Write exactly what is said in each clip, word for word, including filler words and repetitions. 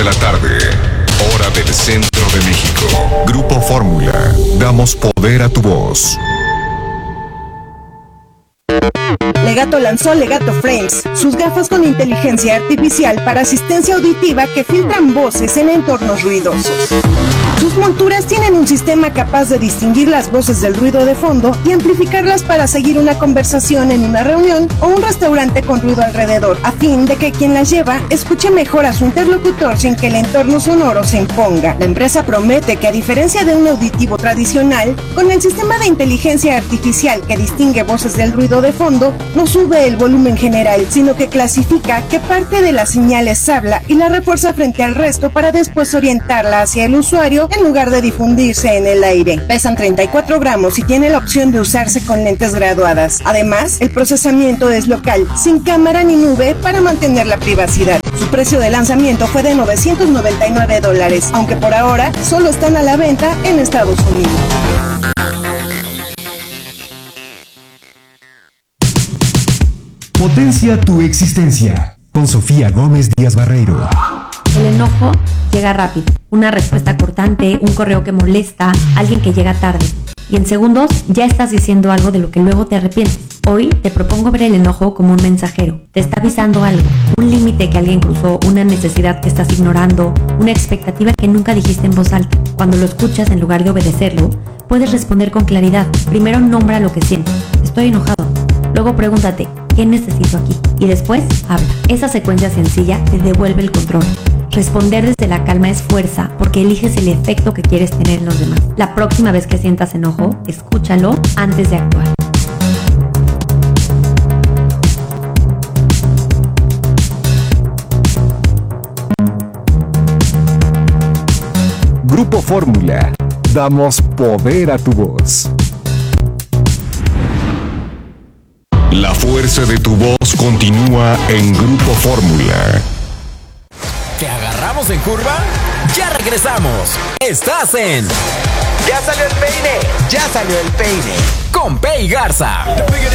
de la tarde, hora del centro de México. Grupo Fórmula, damos poder a tu voz. Legato lanzó Legato Frames, sus gafas con inteligencia artificial para asistencia auditiva que filtran voces en entornos ruidosos. Sus monturas tienen un sistema capaz de distinguir las voces del ruido de fondo y amplificarlas para seguir una conversación en una reunión o un restaurante con ruido alrededor, a fin de que quien las lleva escuche mejor a su interlocutor sin que el entorno sonoro se imponga. La empresa promete que, a diferencia de un auditivo tradicional, con el sistema de inteligencia artificial que distingue voces del ruido de fondo, no sube el volumen general, sino que clasifica qué parte de las señales habla y la refuerza frente al resto para después orientarla hacia el usuario en lugar de difundirse en el aire. Pesan treinta y cuatro gramos y tiene la opción de usarse con lentes graduadas. Además, el procesamiento es local, sin cámara ni nube para mantener la privacidad. Su precio de lanzamiento fue de novecientos noventa y nueve dólares, aunque por ahora solo están a la venta en Estados Unidos. Potencia tu existencia, con Sofía Gómez Díaz Barreiro. El enojo llega rápido. Una respuesta cortante, un correo que molesta, alguien que llega tarde. Y en segundos ya estás diciendo algo de lo que luego te arrepientes. Hoy te propongo ver el enojo como un mensajero. Te está avisando algo, un límite que alguien cruzó, una necesidad que estás ignorando, una expectativa que nunca dijiste en voz alta. Cuando lo escuchas, en lugar de obedecerlo, puedes responder con claridad. Primero nombra lo que sientes. Estoy enojado. Luego pregúntate, ¿qué necesito aquí? Y después, habla. Esa secuencia sencilla te devuelve el control. Responder desde la calma es fuerza, porque eliges el efecto que quieres tener en los demás. La próxima vez que sientas enojo, escúchalo antes de actuar. Grupo Fórmula, damos poder a tu voz. La fuerza de tu voz continúa en Grupo Fórmula. ¿Te agarramos en curva? ¡Ya regresamos! ¡Estás en... ¡Ya salió el peine! ¡Ya salió el peine! Con Pei Garza.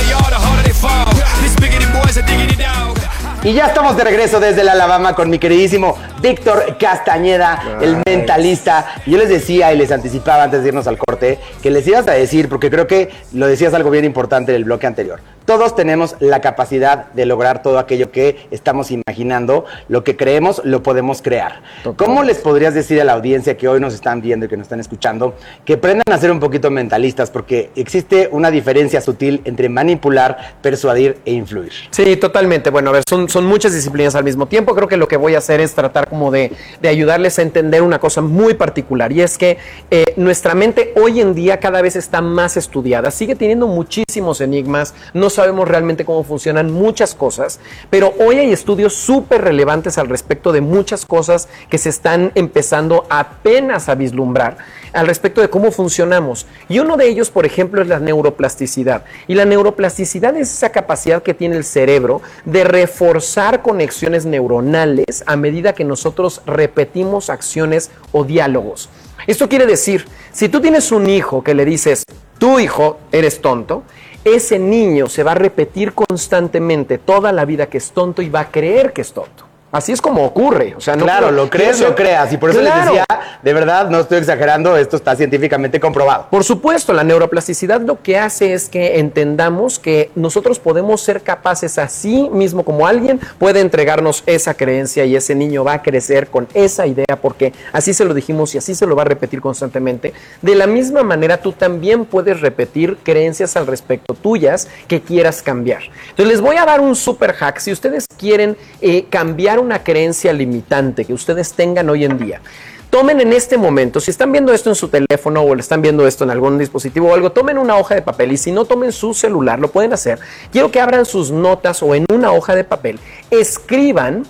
Y ya estamos de regreso desde la Alabama con mi queridísimo Víctor Castañeda, nice. El mentalista. Yo les decía y les anticipaba antes de irnos al corte que les ibas a decir, porque creo que lo decías algo bien importante en el bloque anterior. Todos tenemos la capacidad de lograr todo aquello que estamos imaginando. Lo que creemos, lo podemos crear. Total. ¿Cómo les podrías decir a la audiencia que hoy nos están viendo y que nos están escuchando que aprendan a ser un poquito mentalistas? Porque existe una diferencia sutil entre manipular, persuadir e influir. Sí, totalmente. Bueno, a ver, son, son muchas disciplinas al mismo tiempo. Creo que lo que voy a hacer es tratar como de, de ayudarles a entender una cosa muy particular, y es que eh, nuestra mente hoy en día cada vez está más estudiada. Sigue teniendo muchísimos enigmas. No sabemos realmente cómo funcionan muchas cosas, pero hoy hay estudios súper relevantes al respecto de muchas cosas que se están empezando apenas a vislumbrar al respecto de cómo funcionamos. Y uno de ellos, por ejemplo, es la neuroplasticidad. Y la neuroplasticidad es esa capacidad que tiene el cerebro de reforzar conexiones neuronales a medida que nosotros repetimos acciones o diálogos. Esto quiere decir, si tú tienes un hijo que le dices, tu hijo, eres tonto, ese niño se va a repetir constantemente toda la vida que es tonto y va a creer que es tonto. Así es como ocurre. O sea, no claro, creo, lo crees, no, lo creas. Y por eso claro. les decía, de verdad, no estoy exagerando, esto está científicamente comprobado. Por supuesto, la neuroplasticidad lo que hace es que entendamos que nosotros podemos ser capaces así mismo como alguien puede entregarnos esa creencia, y ese niño va a crecer con esa idea porque así se lo dijimos y así se lo va a repetir constantemente. De la misma manera, tú también puedes repetir creencias al respecto tuyas que quieras cambiar. Entonces, les voy a dar un super hack. Si ustedes quieren eh, cambiar una creencia limitante que ustedes tengan hoy en día, tomen en este momento, si están viendo esto en su teléfono o están viendo esto en algún dispositivo o algo, tomen una hoja de papel, y si no, tomen su celular, lo pueden hacer. Quiero que abran sus notas o en una hoja de papel, escriban,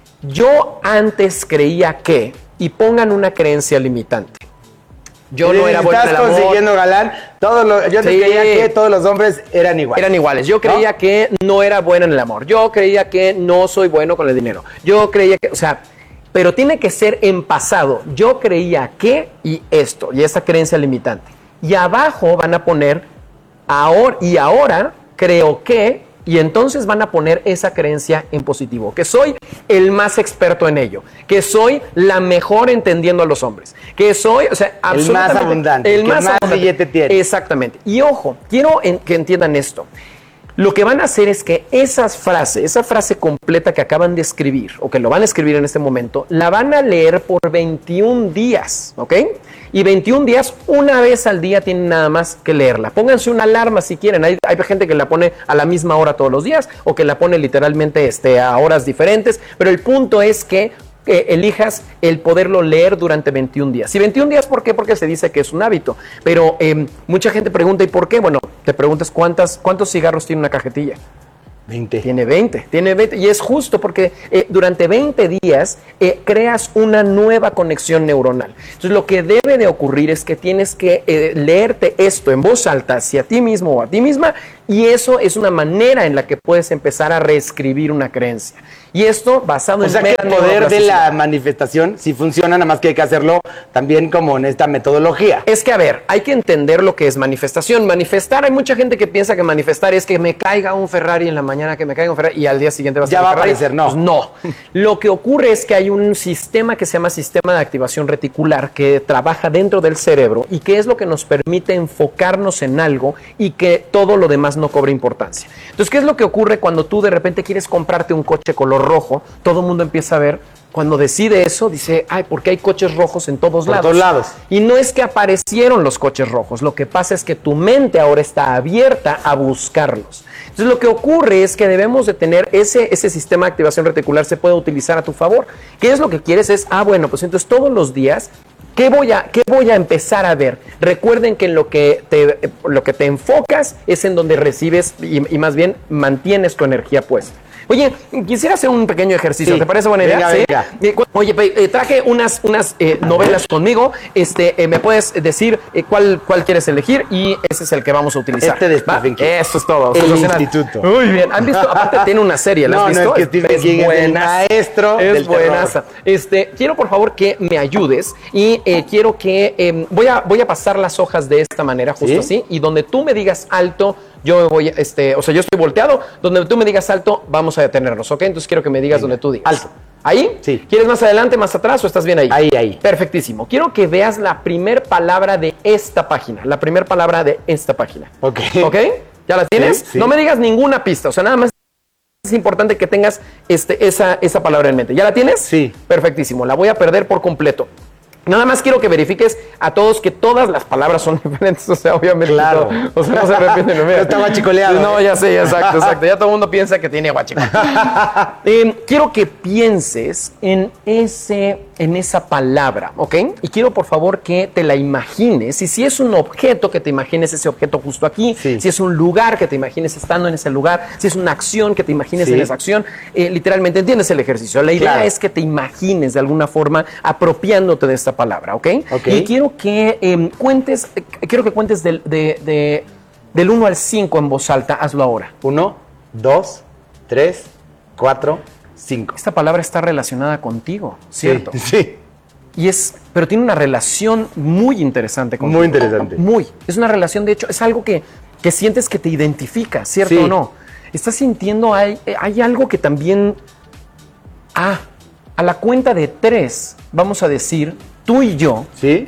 yo antes creía que, y pongan una creencia limitante. Yo no era bueno en el amor. Estás consiguiendo galán. Todos los, yo te sí. creía que todos los hombres eran iguales. Eran iguales. Yo creía ¿no? que no era bueno en el amor. Yo creía que no soy bueno con el dinero. Yo creía que, o sea, pero tiene que ser en pasado. Yo creía que y esto, y esa creencia limitante. Y abajo van a poner ahora, y ahora creo que Y entonces van a poner esa creencia en positivo, que soy el más experto en ello, que soy la mejor entendiendo a los hombres, que soy, o sea, el más abundante, el más, más abundante. billete tiene. Exactamente. Y ojo, quiero en, que entiendan esto. Lo que van a hacer es que esas frases, esa frase completa que acaban de escribir, o que lo van a escribir en este momento, la van a leer por veintiún días, ¿ok? Y veintiún días, una vez al día tienen nada más que leerla. Pónganse una alarma si quieren. Hay, hay gente que la pone a la misma hora todos los días, o que la pone literalmente este, a horas diferentes, pero el punto es que Eh, elijas el poderlo leer durante veintiún días. Y veintiún días, ¿por qué? Porque se dice que es un hábito. Pero eh, mucha gente pregunta, ¿y por qué? Bueno, te preguntas cuántas, cuántos cigarros tiene una cajetilla. veinte. Tiene veinte, tiene veinte. Y es justo porque eh, durante veinte días eh, creas una nueva conexión neuronal. Entonces, lo que debe de ocurrir es que tienes que eh, leerte esto en voz alta hacia ti mismo o a ti misma, y eso es una manera en la que puedes empezar a reescribir una creencia. Y esto basado O en... sea que el poder de la manifestación sí funciona, nada más que hay que hacerlo también como en esta metodología. Es que, a ver, hay que entender lo que es manifestación. Manifestar, hay mucha gente que piensa que manifestar es que me caiga un Ferrari en la mañana, que me caiga un Ferrari y al día siguiente va a Ya estar va a Ferrari. aparecer, no. Pues no. Lo que ocurre es que hay un sistema que se llama sistema de activación reticular que trabaja dentro del cerebro y que es lo que nos permite enfocarnos en algo y que todo lo demás no cobre importancia. Entonces, ¿qué es lo que ocurre cuando tú de repente quieres comprarte un coche color rojo? Todo el mundo empieza a ver, cuando decide eso, dice, ay, ¿por qué hay coches rojos en todos Por lados? todos lados. Y no es que aparecieron los coches rojos, lo que pasa es que tu mente ahora está abierta a buscarlos. Entonces, lo que ocurre es que debemos de tener ese, ese sistema de activación reticular, se puede utilizar a tu favor. ¿Qué es lo que quieres? Es, ah, bueno, pues entonces todos los días, ¿Qué voy, a, ¿Qué voy a empezar a ver? Recuerden que en lo que te, lo que te enfocas es en donde recibes y, y más bien mantienes tu energía puesta. Oye, quisiera hacer un pequeño ejercicio, Sí. ¿te parece buena idea? Venga, ¿Sí? venga. Eh, cu- Oye, pe- eh, traje unas, unas eh, novelas conmigo. Este, eh, ¿me puedes decir eh, cuál, cuál quieres elegir? Y ese es el que vamos a utilizar. Este de ¿Va? Stephen King. Eso es todo. El Sensacional. Instituto. Muy bien. ¿Han visto? Aparte tiene una serie, ¿la No, has no, visto? es que Stephen King es el buenaza. maestro Es del terror. buenaza. Este, quiero por favor que me ayudes y eh, quiero que eh, voy a voy a pasar las hojas de esta manera, justo ¿Sí? así, y donde tú me digas alto, yo voy, este, o sea, yo estoy volteado, donde tú me digas alto, vamos a detenernos, ¿ok? Entonces quiero que me digas Venga, donde tú digas. alto. ¿Ahí? Sí. ¿Quieres más adelante, más atrás o estás bien ahí? Ahí, ahí. Perfectísimo. Quiero que veas la primer palabra de esta página, la primer palabra de esta página. Ok. ¿Ok? ¿Ya la tienes? Sí, sí. No me digas ninguna pista, o sea, nada más es importante que tengas este, esa, esa palabra en mente. ¿Ya la tienes? Sí. Perfectísimo. La voy a perder por completo. Nada más quiero que verifiques a todos que todas las palabras son diferentes, o sea, obviamente. Claro. todo- o sea, no se repiten. Mira. No está guachicoleado, No, ¿eh? ya sé, exacto, exacto. Ya todo el mundo piensa que tiene guachico. Eh, quiero que pienses en ese, en esa palabra, ¿ok? Y quiero, por favor, que te la imagines. Y si es un objeto, que te imagines ese objeto justo aquí. Sí. Si es un lugar, que te imagines estando en ese lugar. Si es una acción, que te imagines Sí. en esa acción. Eh, literalmente, entiendes el ejercicio. La idea Claro. es que te imagines de alguna forma apropiándote de esta palabra, ¿ok? Ok. Y quiero que eh, cuentes, eh, quiero que cuentes del, de, de- del uno al cinco en voz alta. Hazlo ahora. Uno, dos, tres, cuatro, cinco. Esta palabra está relacionada contigo, ¿cierto? Sí, sí. Y es, pero tiene una relación muy interesante contigo. Muy interesante. Muy. Es una relación, de hecho, es algo que, que sientes que te identifica, ¿cierto Sí. o no? Estás sintiendo, hay, hay algo que también... Ah, a la cuenta de tres, vamos a decir, tú y yo, ¿Sí?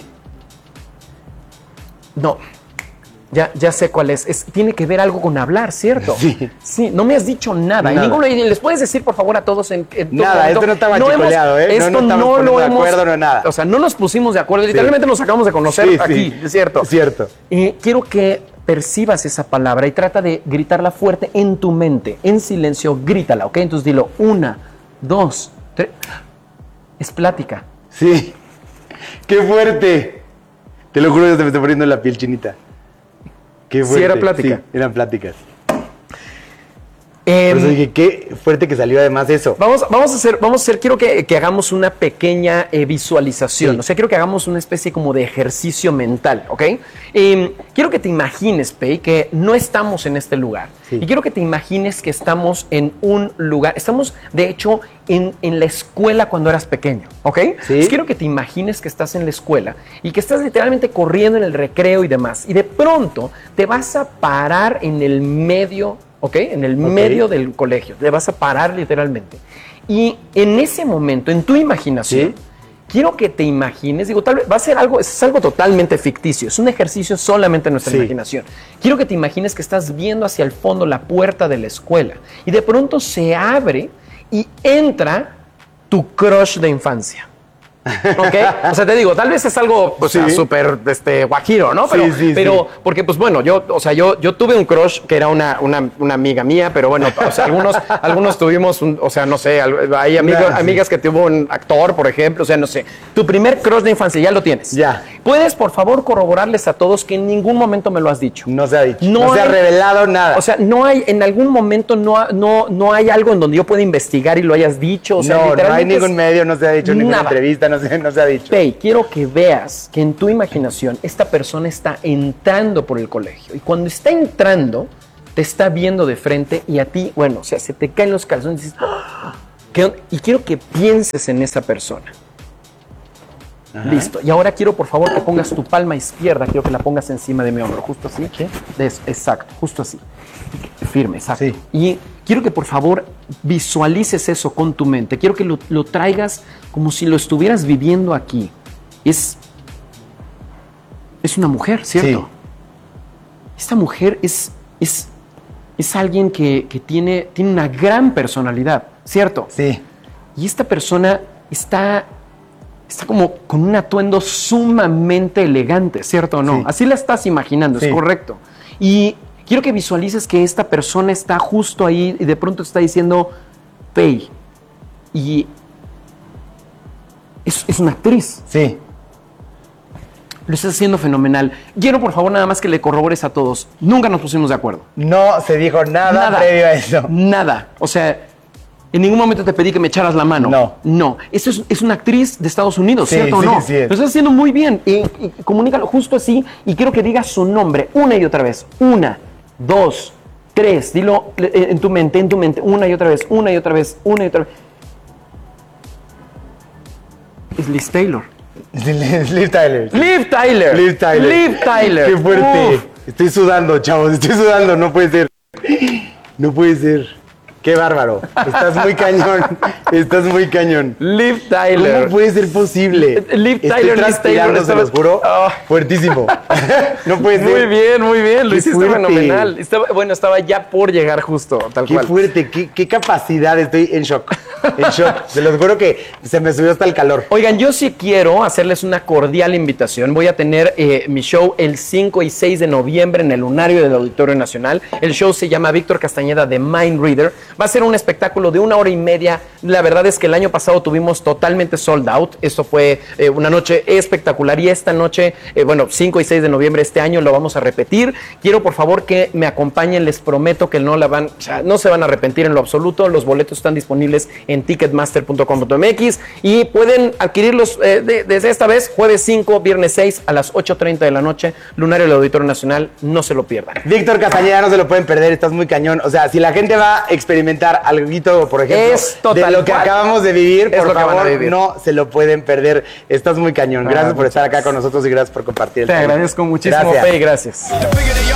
no, ya, ya sé cuál es. es. Tiene que ver algo con hablar, ¿cierto? Sí. Sí, no me has dicho nada. Nada. Y ninguno, y les puedes decir, por favor, a todos en, en todo Nada, momento, esto no está hemos- guachicoleado, ¿eh? No Esto nos no, estamos lo poniendo de hemos... acuerdo, no nada. O sea, no nos pusimos de acuerdo. Literalmente nos acabamos de conocer Sí, aquí, sí. es cierto. Es cierto. Eh, quiero que percibas esa palabra y trata de gritarla fuerte en tu mente, en silencio, grítala, ¿ok? Entonces dilo, una, dos, tres. Es plática. Sí. ¡Qué fuerte! Te lo juro, se me está poniendo la piel chinita. ¡Qué Sí, fuerte! era plática. Sí, eran pláticas. Em, Por eso dije, qué fuerte que salió además eso. Vamos, vamos a hacer, vamos a hacer, quiero que, que hagamos una pequeña eh, visualización. Sí. O sea, quiero que hagamos una especie como de ejercicio mental, ¿ok? Eh, quiero que te imagines, Pei, que no estamos en este lugar. Sí. Y quiero que te imagines que estamos en un lugar. Estamos, de hecho, en, en la escuela cuando eras pequeño, ¿ok? Sí. Entonces, quiero que te imagines que estás en la escuela y que estás literalmente corriendo en el recreo y demás. Y de pronto te vas a parar en el medio ¿ok? En el Ok. medio del colegio. Te vas a parar literalmente. Y en ese momento, en tu imaginación, ¿Sí? quiero que te imagines, digo, tal vez va a ser algo, es algo totalmente ficticio, es un ejercicio solamente en nuestra Sí. imaginación. Quiero que te imagines que estás viendo hacia el fondo la puerta de la escuela y de pronto se abre y entra tu crush de infancia. ¿Ok? O sea, te digo, tal vez es algo pues, Sí. súper este, guajiro, ¿no? Pero, Sí, sí, pero sí. porque, pues bueno, yo, o sea, yo, yo tuve un crush que era una, una, una amiga mía, pero bueno, o sea, algunos, algunos tuvimos, un, o sea, no sé, al- hay amigos, Nah, sí. amigas que tuvo un actor, por ejemplo, o sea, no sé. Tu primer crush de infancia ya lo tienes. Ya. ¿Puedes, por favor, corroborarles a todos que en ningún momento me lo has dicho? No se ha dicho. No No, se ha hay- revelado nada. O sea, no hay, en algún momento no, ha- no, no hay algo en donde yo pueda investigar y lo hayas dicho. O sea, no, no hay literalmente ningún es- medio, no se ha dicho, ninguna nada. entrevista, no se, no se ha dicho. Pei, quiero que veas que en tu imaginación esta persona está entrando por el colegio. Y cuando está entrando, te está viendo de frente y a ti, bueno, o sea, se te caen los calzones y dices, "Ah, ¿qué onda?". Y quiero que pienses en esa persona. Listo. Y ahora quiero, por favor, que pongas tu palma izquierda, quiero que la pongas encima de mi hombro, justo así. Des- exacto, justo así. Firme, exacto. Sí. Y quiero que, por favor, visualices eso con tu mente. Quiero que lo, lo traigas como si lo estuvieras viviendo aquí. Es, es una mujer, ¿cierto? Sí. Esta mujer es, es, es alguien que, que tiene, tiene una gran personalidad, ¿cierto? Sí. Y esta persona está, está como con un atuendo sumamente elegante, ¿cierto o no? Sí. Así la estás imaginando, Sí. es correcto. Y quiero que visualices que esta persona está justo ahí y de pronto está diciendo, Pei. Y es, es una actriz. Sí. Lo estás haciendo fenomenal. Quiero, por favor, nada más que le corrobores a todos. Nunca nos pusimos de acuerdo. No se dijo nada, previo a eso. Nada. O sea, en ningún momento te pedí que me echaras la mano. No. No. Esto es, es una actriz de Estados Unidos, Sí, ¿cierto o sí, no? sí es. Lo estás haciendo muy bien. Y, y comunícalo justo así. Y quiero que digas su nombre una y otra vez. Una, dos, tres. Dilo eh, en tu mente, en tu mente. Una y otra vez, una y otra vez, una y otra vez. Es Liz Taylor. Liv Tyler. Liv Tyler. Liv Tyler. Liv Tyler. Qué fuerte. Uf. Estoy sudando, chavos. Estoy sudando. No puede ser. No puede ser. Qué bárbaro. Estás muy cañón. Estás muy cañón. Liv Tyler. ¿Cómo puede ser posible? Liv Estoy Tyler, Liz transpirando, Taylor, se los juro. Ah. Fuertísimo. No puede ser. Muy bien, muy bien. Lo Qué hiciste fuerte. fenomenal. Estaba, bueno, estaba ya por llegar justo, tal Qué cual. fuerte. Qué, qué capacidad. Estoy en shock. En shock. Se los juro que se me subió hasta el calor. Oigan, yo sí quiero hacerles una cordial invitación. Voy a tener eh, mi show el cinco y seis de noviembre en el Lunario del Auditorio Nacional. El show se llama Víctor Castañeda de Mind Reader. Va a ser un espectáculo de una hora y media. La verdad es que el año pasado tuvimos totalmente sold out. Esto fue eh, una noche espectacular y esta noche, eh, bueno, cinco y seis de noviembre este año lo vamos a repetir. Quiero por favor que me acompañen. Les prometo que no la van, o sea, no se van a arrepentir en lo absoluto. Los boletos están disponibles en ticketmaster punto com punto m x y pueden adquirirlos eh, de- desde esta vez, jueves cinco, viernes seis a las ocho treinta de la noche, Lunario del Auditorio Nacional. No se lo pierdan. Víctor Castañeda, no se lo pueden perder, estás muy cañón. O sea, si la gente va a experimentar algo, por ejemplo, Es total de lo que cual. acabamos de vivir, Es por lo que van a favor, vivir. no se lo pueden perder. Estás muy cañón. Gracias Ah, por estar muchas acá con nosotros y gracias por compartir. el Te tiempo. agradezco muchísimo, Gracias. Pei, gracias.